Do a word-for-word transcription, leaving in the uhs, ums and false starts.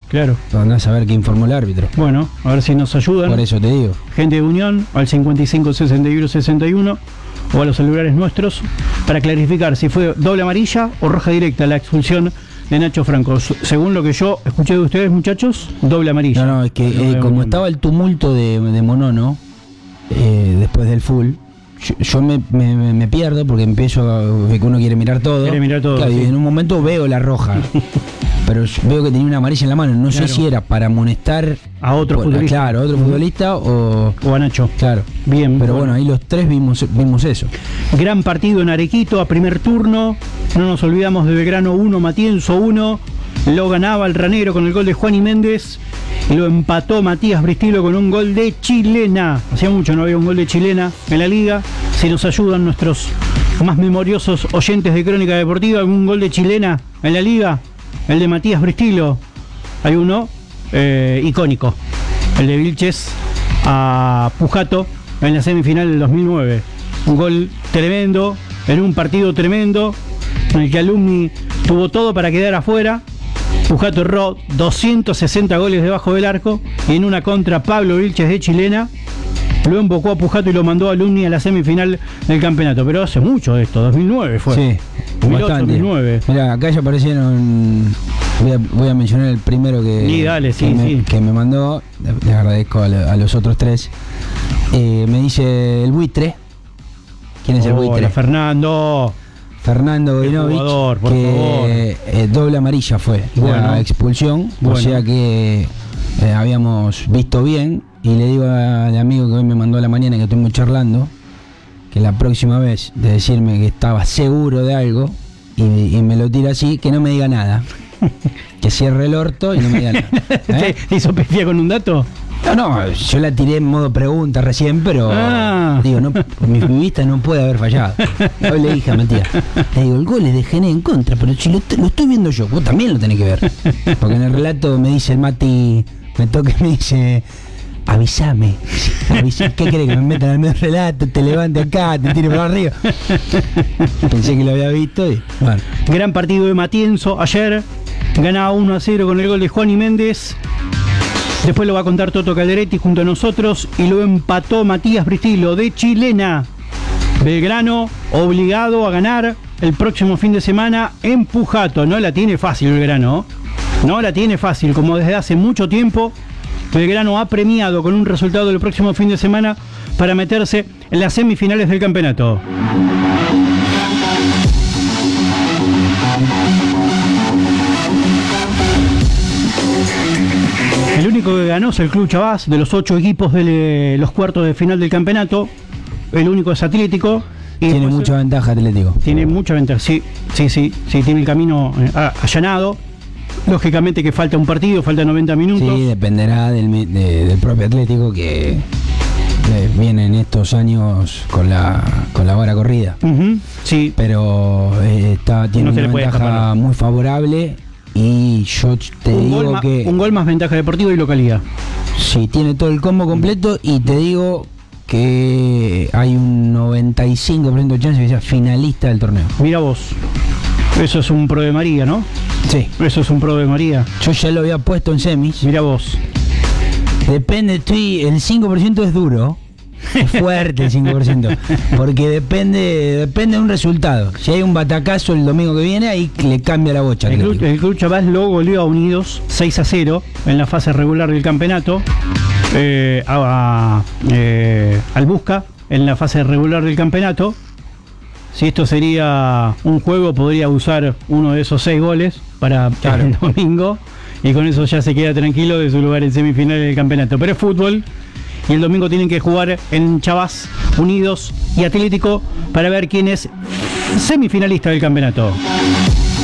Claro. Andás a ver qué informó el árbitro. Bueno, a ver si nos ayudan. Por eso te digo. Gente de Unión, al cincuenta y cinco sesenta y uno sesenta y uno, o a los celulares nuestros, para clarificar si fue doble amarilla o roja directa la expulsión de Nacho Franco. Según lo que yo escuché de ustedes, muchachos, doble amarilla. No, no, es que eh, como estaba el tumulto de, de Monono, eh, después del full, yo, yo me, me, me pierdo porque empiezo a ver que uno quiere mirar todo. Quiere mirar todo. Claro, sí. Y en un momento veo la roja. Pero veo que tenía una amarilla en la mano. No Claro. sé si era para amonestar A otro bueno, futbolista. Claro, a otro futbolista o. O a Nacho. Claro. Bien. Pero bueno, ahí los tres vimos, vimos eso. Gran partido en Arequito a primer turno. No nos olvidamos de Belgrano uno, Matienzo uno. Lo ganaba el Ranero con el gol de Juani Méndez. Y lo empató Matías Bristilo con un gol de chilena. Hacía mucho no había un gol de chilena en la liga. Si nos ayudan nuestros más memoriosos oyentes de Crónica Deportiva, algún gol de chilena en la liga. El de Matías Bristilo. Hay uno eh, icónico. El de Vilches a Pujato en la semifinal del dos mil nueve. Un gol tremendo, en un partido tremendo, en el que Alumni tuvo todo para quedar afuera. Pujato erró doscientos sesenta goles debajo del arco y en una contra Pablo Vilches de chilena lo embocó a Pujato y lo mandó a Alumni a la semifinal del campeonato. Pero hace mucho de esto, dos mil nueve fue. Sí, dos mil ocho, bastante. dos mil nueve. Mirá, acá ya aparecieron. Voy a, voy a mencionar el primero que, Sí, dale, sí, que, me, sí. que me mandó. Les agradezco a, lo- a los otros tres. Eh, me dice el buitre. ¿Quién es el Hola, buitre? Fernando. Fernando El Goinovich, jugador, por que favor. eh, doble amarilla fue Bueno. la expulsión, Bueno. o sea que eh, habíamos visto bien, y le digo al amigo que hoy me mandó a la mañana que estuvimos charlando, que la próxima vez de decirme que estaba seguro de algo, y, y me lo tira así, que no me diga nada, que cierre el orto y no me diga nada. ¿Eh? ¿Te hizo pifia con un dato? No, no, yo la tiré en modo pregunta recién, pero Ah. digo, no, mi, mi vista no puede haber fallado. Hoy le dije a Matías, le digo, el gol es de Gené en contra, pero si lo, lo estoy viendo yo, vos también lo tenés que ver. Porque en el relato me dice el Mati, me toca y me dice, avísame. Avisa, ¿qué querés que me metan al medio del relato, te levante acá, te tire para arriba? Pensé que lo había visto y bueno. Gran partido de Matienzo ayer. Ganaba uno a cero con el gol de Juani Méndez. Después lo va a contar Toto Calderetti junto a nosotros. Y lo empató Matías Bristilo de chilena. Belgrano obligado a ganar el próximo fin de semana en Pujato. No la tiene fácil Belgrano. No la tiene fácil. Como desde hace mucho tiempo, Belgrano ha premiado con un resultado del próximo fin de semana para meterse en las semifinales del campeonato. El único que ganó es el Club Chabás, de los ocho equipos de los cuartos de final del campeonato. El único es Atlético. Y Tiene después, mucha ventaja Atlético. Tiene mucha ventaja, sí, sí, sí, sí, tiene el camino eh, allanado. Lógicamente que falta un partido, falta noventa minutos. Sí, dependerá del, mi- de- del propio Atlético que eh, viene en estos años con la con la vara corrida. Ujú, sí, Pero eh, está, tiene No se una le puede ventaja escapar. muy favorable y yo te un digo gol, ma- que un gol más ventaja deportiva y localidad. sí, tiene todo el combo completo y te digo que hay un noventa y cinco por ciento de chance de que sea finalista del torneo. Mira vos, eso es un pro de María, ¿no? Sí. Eso es un pro de María. Yo ya lo había puesto en semis. Mira vos. Depende, estoy, el cinco por ciento es duro. Es fuerte el cinco por ciento. Porque depende, depende de un resultado. Si hay un batacazo el domingo que viene, ahí le cambia la bocha. El club, Atlético. el Club Chabás lo goleó a Unidos seis a cero en la fase regular del campeonato. Eh, a, a, eh, al Busca en la fase regular del campeonato. Si esto sería un juego, podría usar uno de esos seis goles para Claro. el domingo. Y con eso ya se queda tranquilo de su lugar en semifinales del campeonato. Pero es fútbol. Y el domingo tienen que jugar en Chabás, Unidos y Atlético para ver quién es semifinalista del campeonato.